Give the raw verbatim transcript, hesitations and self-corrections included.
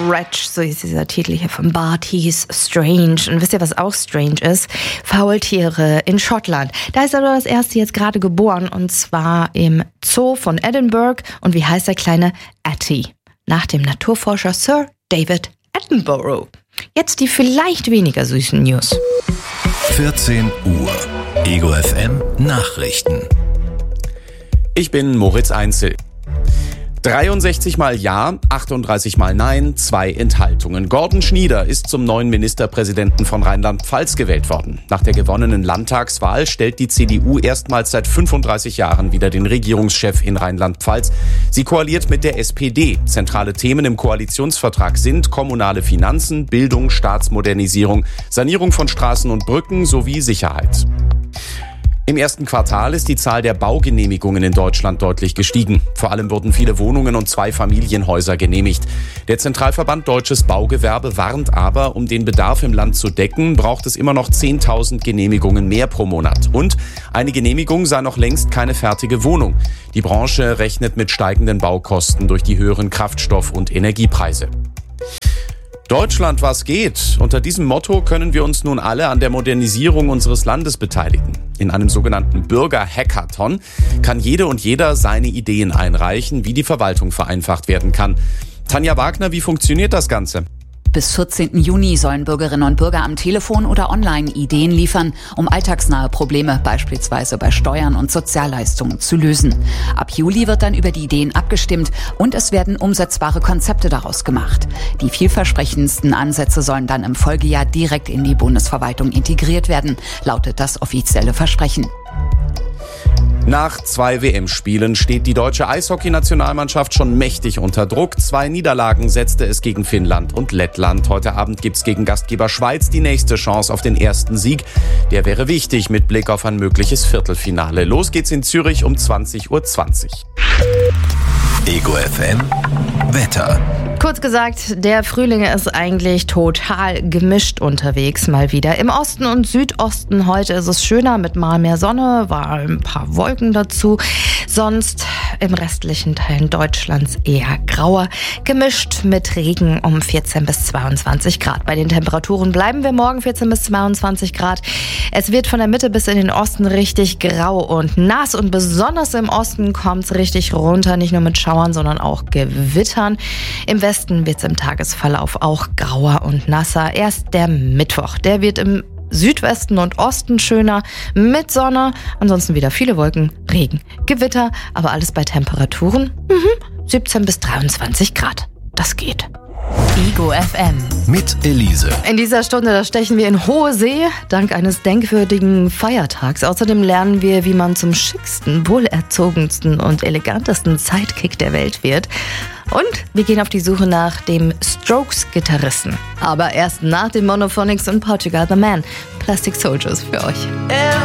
Stretch, so ist dieser Titel hier von Bartees Strange. Und wisst ihr, was auch strange ist? Faultiere in Schottland. Da ist aber das erste jetzt gerade geboren, und zwar im Zoo von Edinburgh. Und wie heißt der kleine? Atty, nach dem Naturforscher Sir David Attenborough. Jetzt die vielleicht weniger süßen News. vierzehn Uhr. Ego F M Nachrichten. Ich bin Moritz Einzel. dreiundsechzig Mal Ja, achtunddreißig Mal Nein, zwei Enthaltungen. Gordon Schnieder ist zum neuen Ministerpräsidenten von Rheinland-Pfalz gewählt worden. Nach der gewonnenen Landtagswahl stellt die C D U erstmals seit fünfunddreißig Jahren wieder den Regierungschef in Rheinland-Pfalz. Sie koaliert mit der S P D. Zentrale Themen im Koalitionsvertrag sind kommunale Finanzen, Bildung, Staatsmodernisierung, Sanierung von Straßen und Brücken sowie Sicherheit. Im ersten Quartal ist die Zahl der Baugenehmigungen in Deutschland deutlich gestiegen. Vor allem wurden viele Wohnungen und Zweifamilienhäuser genehmigt. Der Zentralverband Deutsches Baugewerbe warnt aber, um den Bedarf im Land zu decken, braucht es immer noch zehntausend Genehmigungen mehr pro Monat. Und eine Genehmigung sei noch längst keine fertige Wohnung. Die Branche rechnet mit steigenden Baukosten durch die höheren Kraftstoff- und Energiepreise. Deutschland, was geht? Unter diesem Motto können wir uns nun alle an der Modernisierung unseres Landes beteiligen. In einem sogenannten Bürger-Hackathon kann jede und jeder seine Ideen einreichen, wie die Verwaltung vereinfacht werden kann. Tanja Wagner, wie funktioniert das Ganze? Bis vierzehnten Juni sollen Bürgerinnen und Bürger am Telefon oder online Ideen liefern, um alltagsnahe Probleme, beispielsweise bei Steuern und Sozialleistungen, zu lösen. Ab Juli wird dann über die Ideen abgestimmt und es werden umsetzbare Konzepte daraus gemacht. Die vielversprechendsten Ansätze sollen dann im Folgejahr direkt in die Bundesverwaltung integriert werden, lautet das offizielle Versprechen. Nach zwei W M-Spielen steht die deutsche Eishockey-Nationalmannschaft schon mächtig unter Druck. Zwei Niederlagen setzte es gegen Finnland und Lettland. Heute Abend gibt's gegen Gastgeber Schweiz die nächste Chance auf den ersten Sieg. Der wäre wichtig mit Blick auf ein mögliches Viertelfinale. Los geht's in Zürich um zwanzig Uhr zwanzig. Ego F M Wetter. Kurz gesagt, der Frühling ist eigentlich total gemischt unterwegs mal wieder. Im Osten und Südosten heute ist es schöner mit mal mehr Sonne, war ein paar Wolken dazu. Sonst im restlichen Teilen Deutschlands eher grauer, gemischt mit Regen um vierzehn bis zweiundzwanzig Grad. Bei den Temperaturen bleiben wir morgen vierzehn bis zweiundzwanzig Grad. Es wird von der Mitte bis in den Osten richtig grau und nass und besonders im Osten kommt es richtig runter, nicht nur mit Schauern, sondern auch Gewittern. Im Westen wird es im Tagesverlauf auch grauer und nasser. Erst der Mittwoch, der wird im Südwesten und Osten schöner mit Sonne. Ansonsten wieder viele Wolken, Regen, Gewitter, aber alles bei Temperaturen mhm, siebzehn bis dreiundzwanzig Grad. Das geht. Ego F M. Mit Elise. In dieser Stunde, da stechen wir in hohe See, dank eines denkwürdigen Feiertags. Außerdem lernen wir, wie man zum schicksten, wohlerzogensten und elegantesten Sidekick der Welt wird. Und wir gehen auf die Suche nach dem Strokes-Gitarristen. Aber erst nach den Monophonics und Portugal the Man. Plastic Soldiers für euch.